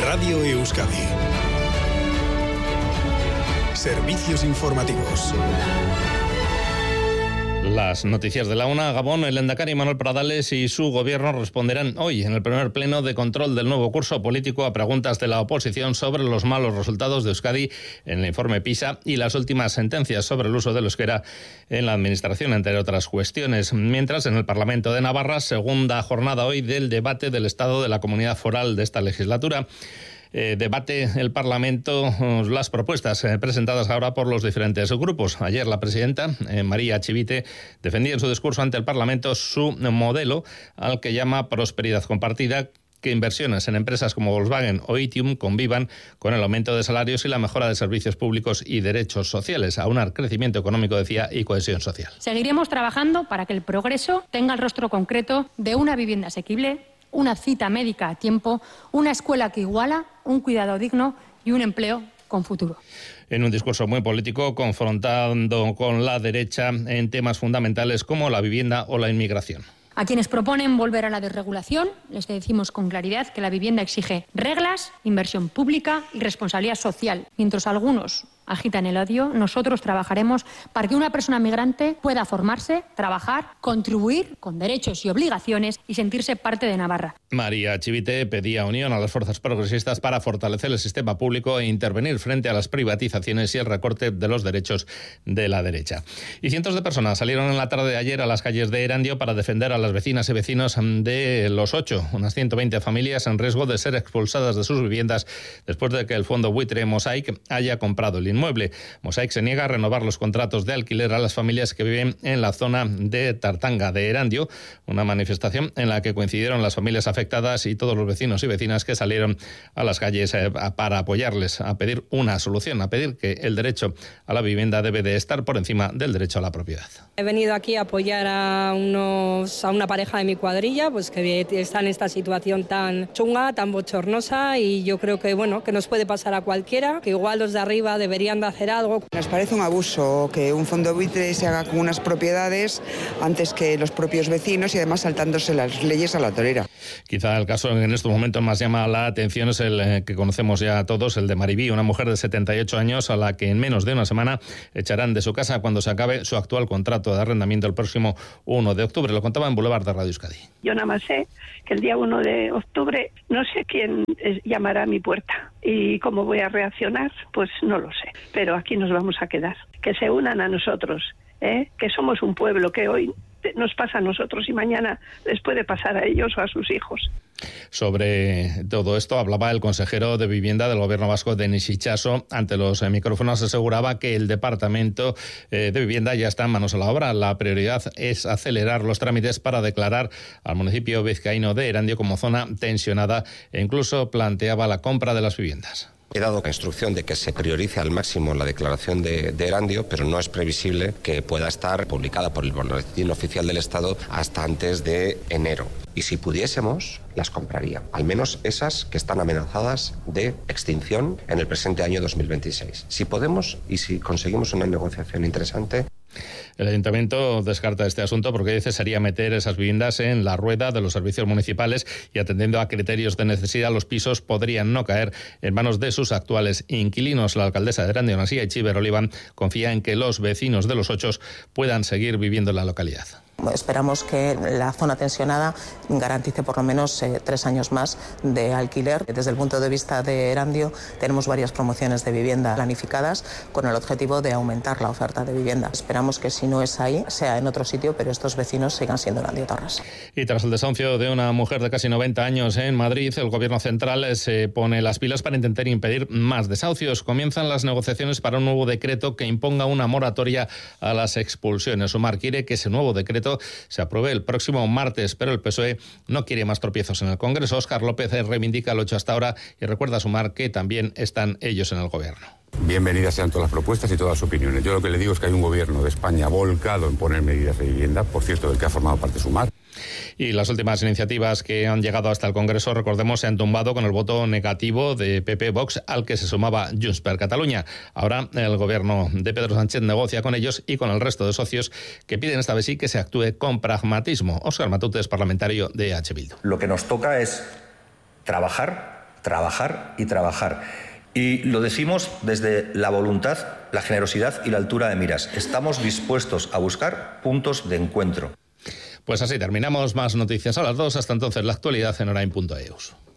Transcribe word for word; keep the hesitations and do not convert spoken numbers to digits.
Radio Euskadi. Servicios informativos. Las noticias de la una. Gabón, el lehendakari Manuel Pradales y su gobierno responderán hoy en el primer pleno de control del nuevo curso político a preguntas de la oposición sobre los malos resultados de Euskadi en el informe PISA y las últimas sentencias sobre el uso del euskera en la administración, entre otras cuestiones. Mientras, en el Parlamento de Navarra, segunda jornada hoy del debate del estado de la comunidad foral de esta legislatura. Eh, debate el Parlamento las propuestas eh, presentadas ahora por los diferentes grupos. Ayer la presidenta, eh, María Chivite, defendía en su discurso ante el Parlamento su modelo al que llama prosperidad compartida, que inversiones en empresas como Volkswagen o Itium convivan con el aumento de salarios y la mejora de servicios públicos y derechos sociales, aunar crecimiento económico, decía, y cohesión social. Seguiremos trabajando para que el progreso tenga el rostro concreto de una vivienda asequible, una cita médica a tiempo, una escuela que iguala, un cuidado digno y un empleo con futuro. En un discurso muy político, confrontando con la derecha en temas fundamentales como la vivienda o la inmigración. A quienes proponen volver a la desregulación, les decimos con claridad que la vivienda exige reglas, inversión pública y responsabilidad social. Mientras algunos agitan el odio, nosotros trabajaremos para que una persona migrante pueda formarse, trabajar, contribuir con derechos y obligaciones y sentirse parte de Navarra. María Chivite pedía unión a las fuerzas progresistas para fortalecer el sistema público e intervenir frente a las privatizaciones y el recorte de los derechos de la derecha. Y cientos de personas salieron en la tarde de ayer a las calles de Erandio para defender a las vecinas y vecinos de Los Ocho, unas ciento veinte familias en riesgo de ser expulsadas de sus viviendas después de que el fondo buitre Mosaic haya comprado el inmueble. Mosaic se niega a renovar los contratos de alquiler a las familias que viven en la zona de Tartanga de Erandio, una manifestación en la que coincidieron las familias afectadas y todos los vecinos y vecinas que salieron a las calles para apoyarles, a pedir una solución, a pedir que el derecho a la vivienda debe de estar por encima del derecho a la propiedad. He venido aquí a apoyar a, unos, a una pareja de mi cuadrilla, pues que está en esta situación tan chunga, tan bochornosa, y yo creo que bueno, que nos puede pasar a cualquiera, que igual los de arriba deberían de hacer algo. Nos parece un abuso que un fondo buitre se haga con unas propiedades antes que los propios vecinos y además saltándose las leyes a la torera. Quizá el caso en estos momentos más llama la atención es el que conocemos ya todos, el de Maribí, una mujer de setenta y ocho años a la que en menos de una semana echarán de su casa cuando se acabe su actual contrato de arrendamiento el próximo uno de octubre. Lo contaba en Boulevard de Radio Euskadi. Yo nada más sé que el día uno de octubre no sé quién llamará a mi puerta y cómo voy a reaccionar, pues no lo sé. Pero aquí nos vamos a quedar. Que se unan a nosotros, ¿eh? Que somos un pueblo que hoy nos pasa a nosotros y mañana les puede pasar a ellos o a sus hijos. Sobre todo esto hablaba el consejero de Vivienda del Gobierno vasco, Denis Itxaso. Ante los micrófonos aseguraba que el Departamento de Vivienda ya está en manos a la obra. La prioridad es acelerar los trámites para declarar al municipio vizcaíno de Erandio como zona tensionada e incluso planteaba la compra de las viviendas. He dado la instrucción de que se priorice al máximo la declaración de, de Erandio, pero no es previsible que pueda estar publicada por el Boletín Oficial del Estado hasta antes de enero. Y si pudiésemos, las compraría. Al menos esas que están amenazadas de extinción en el presente año dos mil veintiséis. Si podemos y si conseguimos una negociación interesante. El Ayuntamiento descarta este asunto porque dice sería meter esas viviendas en la rueda de los servicios municipales y atendiendo a criterios de necesidad los pisos podrían no caer en manos de sus actuales inquilinos. La alcaldesa de Erandio, Nasía Etxiber Olivan, confía en que los vecinos de Los Ochos puedan seguir viviendo en la localidad. Esperamos que la zona tensionada garantice por lo menos eh, tres años más de alquiler. Desde el punto de vista de Erandio tenemos varias promociones de vivienda planificadas con el objetivo de aumentar la oferta de vivienda. Esperamos que si no es ahí, sea en otro sitio, pero estos vecinos sigan siendo erandiótarras. Y tras el desahucio de una mujer de casi noventa años en Madrid, el Gobierno central se pone las pilas para intentar impedir más desahucios. Comienzan las negociaciones para un nuevo decreto que imponga una moratoria a las expulsiones. Sumar quiere que ese nuevo decreto se apruebe el próximo martes, pero el P S O E no quiere más tropiezos en el Congreso. Óscar López reivindica lo hecho hasta ahora y recuerda a Sumar que también están ellos en el Gobierno. Bienvenidas sean todas las propuestas y todas las opiniones. Yo lo que le digo es que hay un Gobierno de España volcado en poner medidas de vivienda, por cierto, del que ha formado parte Sumar. Y las últimas iniciativas que han llegado hasta el Congreso, recordemos, se han tumbado con el voto negativo de P P Vox, al que se sumaba Junts per Catalunya. Ahora el Gobierno de Pedro Sánchez negocia con ellos y con el resto de socios que piden esta vez sí que se actúe con pragmatismo. Óscar Matute es parlamentario de E H Bildu. Lo que nos toca es trabajar, trabajar y trabajar. Y lo decimos desde la voluntad, la generosidad y la altura de miras. Estamos dispuestos a buscar puntos de encuentro. Pues así terminamos. Más noticias a las dos. Hasta entonces, la actualidad en orain punto eus.